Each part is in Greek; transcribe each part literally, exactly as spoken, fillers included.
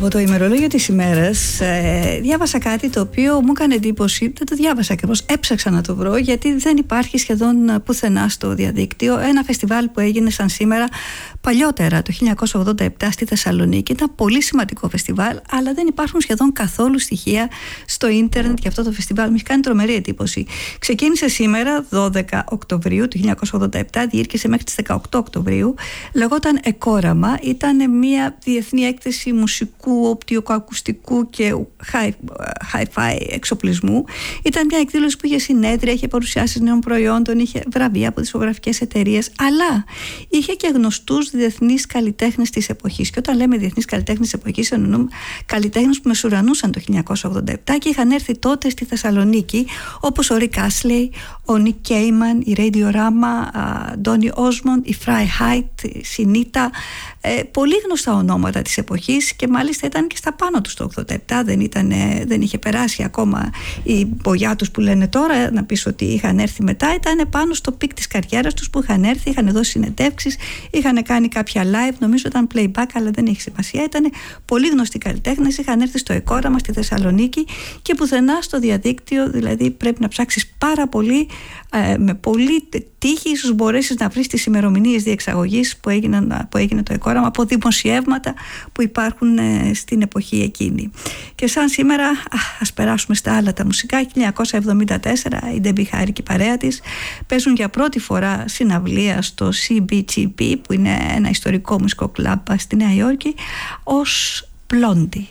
Από το ημερολόγιο της ημέρας ε, διάβασα κάτι το οποίο μου έκανε εντύπωση. Δεν το διάβασα ακριβώς, έψαξα να το βρω, γιατί δεν υπάρχει σχεδόν πουθενά στο διαδίκτυο. Ένα φεστιβάλ που έγινε σαν σήμερα παλιότερα, το χίλια εννιακόσια ογδόντα επτά στη Θεσσαλονίκη. Ήταν πολύ σημαντικό φεστιβάλ, αλλά δεν υπάρχουν σχεδόν καθόλου στοιχεία στο ίντερνετ για αυτό το φεστιβάλ. Μου έχει κάνει τρομερή εντύπωση. Ξεκίνησε σήμερα, δώδεκα Οκτωβρίου του χίλια εννιακόσια ογδόντα επτά, διήρκησε μέχρι τις δεκαοκτώ Οκτωβρίου. Λεγόταν Εκόραμα. Ήταν μια διεθνή έκθεση μουσικού, οπτικοακουστικού και hi-fi εξοπλισμού. Ήταν μια εκδήλωση που είχε συνέδρια, είχε παρουσιάσεις νέων προϊόντων, είχε βραβεία από δισκογραφικές εταιρείες, αλλά είχε και γνωστούς διεθνείς καλλιτέχνες της εποχής. Και όταν λέμε διεθνείς καλλιτέχνες της εποχής, εννοούμε καλλιτέχνες που μεσουρανούσαν το χίλια εννιακόσια ογδόντα επτά και είχαν έρθει τότε στη Θεσσαλονίκη, όπως ο Ρικ Άσλεϊ, ο Νικ Κέιμαν, η Radiorama, Ντόνι Όσμοντ, η Fry Height, η Σινίτα. Ε, πολύ γνωστά ονόματα της εποχής, και μάλιστα ήταν και στα πάνω τους το ογδόντα επτά, δεν, ήταν, δεν είχε περάσει ακόμα η μπογιά τους που λένε τώρα, να πεις ότι είχαν έρθει μετά. Ήταν πάνω στο πικ της καριέρας τους που είχαν έρθει, είχαν δώσει συνεντεύξεις, είχαν κάνει κάποια live, νομίζω ήταν playback, αλλά δεν έχει σημασία. Ήταν πολύ γνωστοί καλλιτέχνες, είχαν έρθει στο Εκόραμα στη Θεσσαλονίκη και πουθενά στο διαδίκτυο, δηλαδή πρέπει να ψάξεις πάρα πολύ, ε, με πολύ τύχη, ίσως μπορέσεις να βρεις τις ημερομηνίες διεξαγωγής που, έγιναν, που έγινε το Εκόραμα από δημοσιεύματα που υπάρχουν ε, στην εποχή εκείνη. Και σαν σήμερα, α, ας περάσουμε στα άλλα τα μουσικά. χίλια εννιακόσια εβδομήντα τέσσερα η Ντέμπι Χάρη και η παρέα της παίζουν για πρώτη φορά συναυλία στο σι μπι τζι πι, που είναι ένα ιστορικό μουσικό κλαμπ στη Νέα Υόρκη, ως Blondie.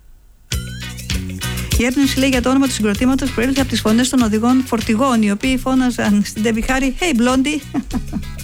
Η έρευνηση, λέει, για το όνομα του συγκροτήματος προήλθε από τις φωνές των οδηγών φορτηγών, οι οποίοι φώναζαν στην Ντέμπι Χάρη «Hey Blondie».